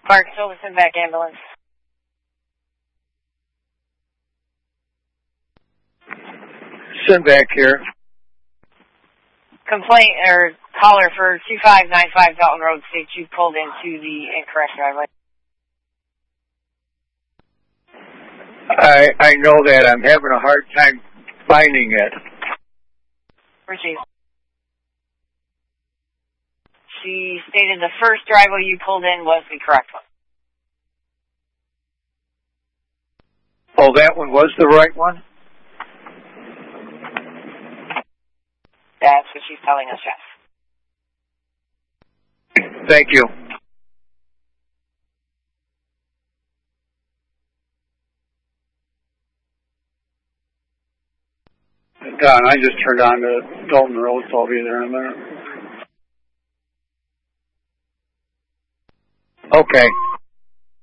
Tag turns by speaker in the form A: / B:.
A: Park Silverton, back ambulance.
B: Sinback here.
A: Complaint or caller for 2595 Dalton Road states you pulled into the incorrect driveway.
B: I know that. I'm having a hard time finding it.
A: Received. She stated the first driveway you pulled in was the correct one.
B: Oh, that one was the right one?
A: That's what she's telling us, yes.
B: Thank you.
C: Don, I just turned on to Dalton Road, so I'll be there in a minute.
B: Okay.